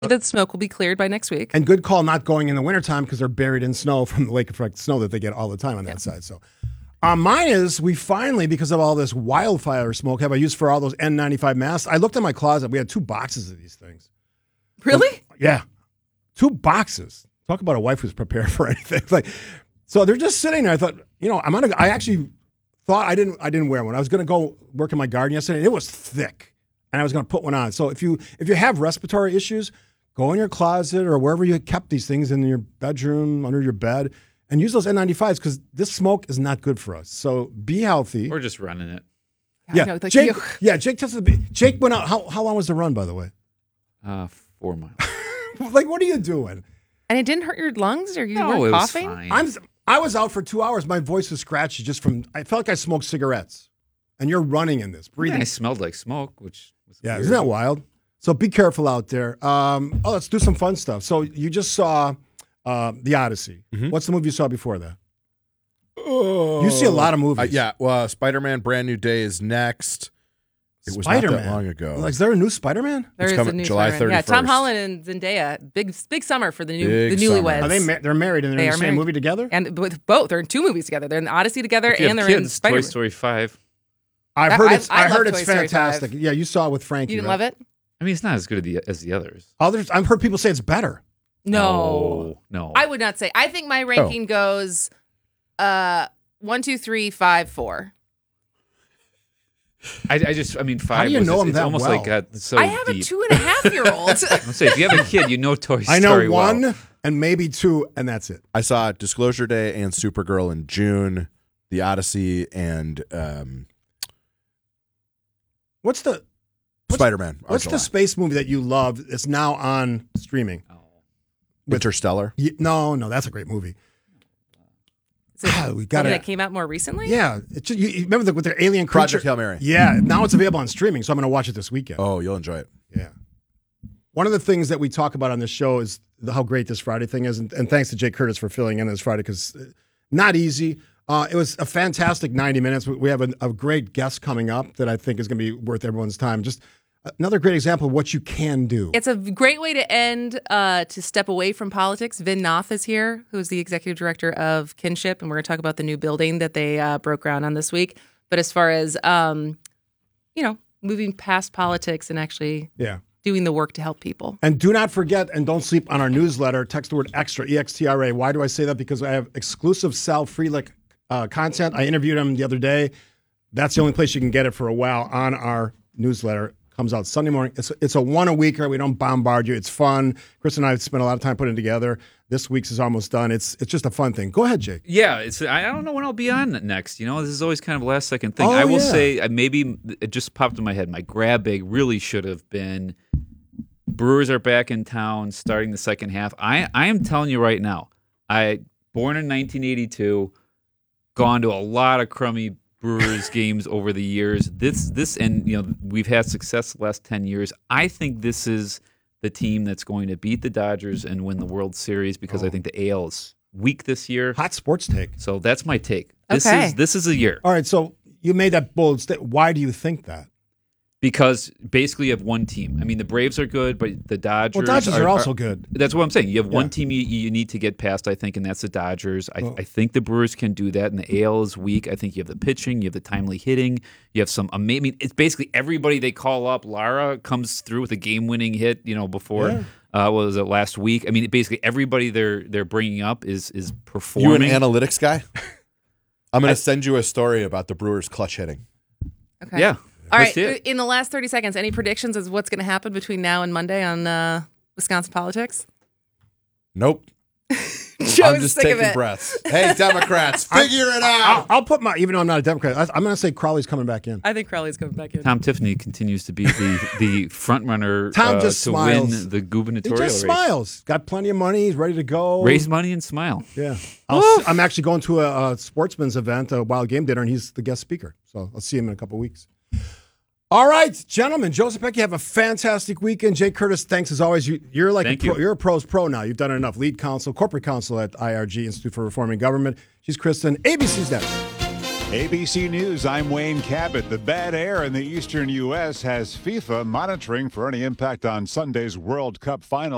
The smoke will be cleared by next week. And good call not going in the wintertime because they're buried in snow from the lake effect snow that they get all the time on that side. So mine is we finally, because of all this wildfire smoke, have I used for all those N95 masks. I looked in my closet. We had 2 boxes of these things. Really? Yeah. 2 boxes. Talk about a wife who's prepared for anything. So they're just sitting there. I thought, I actually thought I didn't wear one. I was going to go work in my garden yesterday, and it was thick, and I was going to put one on. So if you have respiratory issues, go in your closet or wherever you kept these things, in your bedroom, under your bed, and use those N95s because this smoke is not good for us. So be healthy. We're just running it. Yeah, Jake tested. Jake went out. How long was the run, by the way? 4 miles. What are you doing? And it didn't hurt your lungs, or you No, were it was coughing? fine. I was out for 2 hours. My voice was scratchy just from. I felt like I smoked cigarettes, and you're running in this, breathing. Yeah, I smelled like smoke, which was weird. Isn't that wild? So be careful out there. Let's do some fun stuff. So you just saw The Odyssey. Mm-hmm. What's the movie you saw before that? You see a lot of movies. Spider-Man Brand New Day is next. It was Spider-Man. not that long ago. Like, is there a new Spider-Man? There It's is coming a new July Spider-Man. 31st. Yeah, Tom Holland and Zendaya. Big summer for the Big newlyweds. summer. They're married and they're in the same married. movie together? And with both. They're in 2 movies together. They're in the Odyssey together, If you and have they're in kids, Spider-Man. Toy Story 5. I heard it's I love Toy Story fantastic. 5. Yeah, you saw it with Frankie. You didn't right? love it? I mean, it's not as good as the others. I've heard people say it's better. No. No. I would not say. I think my ranking goes 1, 2, 3, 5, 4. I mean, 5. How do you know them it's that almost well? like so I have deep. a 2.5-year-old. Let's say if you have a kid, you know Toy Story. I know well. 1 and maybe 2, and that's it. I saw Disclosure Day and Supergirl in June, The Odyssey, and What's Spider-Man. are What's July. the space movie that you love that's now on streaming? Interstellar? No, that's a great movie. Is it We got something it. that came out more recently? Yeah, you remember with their alien creature? Project Hail Mary. Yeah, now it's available on streaming, so I'm going to watch it this weekend. Oh, you'll enjoy it. Yeah. One of the things that we talk about on this show is how great this Friday thing is, and thanks to Jake Curtis for filling in this Friday because not easy. It was a fantastic 90 minutes. We have a great guest coming up that I think is going to be worth everyone's time. Just another great example of what you can do. It's a great way to end, to step away from politics. Vin Noth is here, who's the executive director of Kinship, and we're going to talk about the new building that they broke ground on this week. But as far as, moving past politics and actually doing the work to help people. And do not forget, and don't sleep on our newsletter. Text the word EXTRA, EXTRA. Why do I say that? Because I have exclusive Sal Frelick content. I interviewed him the other day. That's the only place you can get it for a while on our newsletter. Comes out Sunday morning. It's a 1 a weeker. We don't bombard you. It's fun. Chris and I have spent a lot of time putting it together. This week's is almost done. It's just a fun thing. Go ahead, Jake. Yeah, I don't know when I'll be on next. This is always kind of a last second thing. Oh, I will yeah. say maybe it just popped in my head. My grab bag really should have been Brewers are back in town starting the second half. I am telling you right now, born in 1982, gone to a lot of crummy Brewers games over the years. This and we've had success the last 10 years. I think this is the team that's going to beat the Dodgers and win the World Series because I think the AL is weak this year. Hot sports take. So that's my take. Okay. This is a year. All right, so you made that bold statement. Why do you think that? Because basically you have one team. I mean, the Braves are good, but the Dodgers... Well, Dodgers are also good. That's what I'm saying. You have one team you need to get past, I think, and that's the Dodgers. I think the Brewers can do that, and the AL is weak. I think you have the pitching, you have the timely hitting, you have some amazing... I mean, it's basically everybody they call up. Lara comes through with a game-winning hit, before... what was it, last week? I mean, basically everybody they're bringing up is performing. You an analytics guy? I'm going to send you a story about the Brewers clutch hitting. Okay. Yeah. All Let's right. see it. In the last 30 seconds, any predictions as what's going to happen between now and Monday on Wisconsin politics? Nope. Joe's I'm just sick of taking it. breaths. Hey, Democrats, figure it out. I'll put even though I'm not a Democrat, I'm going to say Crowley's coming back in. I think Crowley's coming back in. Tom Tiffany continues to be the front runner Tom just to smiles. win the He gubernatorial just race. smiles. Got plenty of money. He's ready to go. Raise money and smile. Yeah. I'm actually going to a sportsman's event, a wild game dinner, and he's the guest speaker. So I'll see him in a couple of weeks. All right, gentlemen. Joseph Pecky, have a fantastic weekend. Jake Curtis, thanks as always. You're like Thank a pro, you. you're a pro's pro now. You've done enough. Lead counsel, corporate counsel at IRG, Institute for Reforming Government. She's Kristen. ABC's next. ABC News, I'm Wayne Cabot. The bad air in the eastern U.S. has FIFA monitoring for any impact on Sunday's World Cup final.